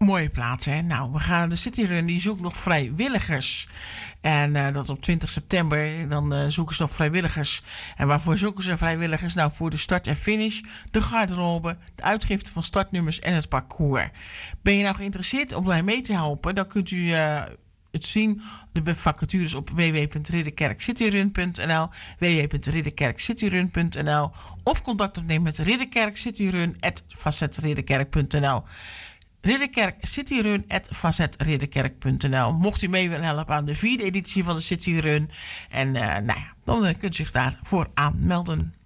Mooie plaats, hè? Nou, we gaan de Cityrun, die zoekt nog vrijwilligers. En dat op 20 september, dan zoeken ze nog vrijwilligers. En waarvoor zoeken ze vrijwilligers? Nou, voor de start en finish, de garderobe, de uitgifte van startnummers en het parcours. Ben je nou geïnteresseerd om daar mee te helpen? Dan kunt u het zien, de vacatures op www.ridderkerkcityrun.nl, www.ridderkerkcityrun.nl of contact opnemen met ridderkerkcityrun@fazetridderkerk.nl. Ridderkerk-cityrun@fazetridderkerk.nl. Mocht u mee willen helpen aan de 4e editie van de Cityrun. En dan kunt u zich daarvoor aanmelden.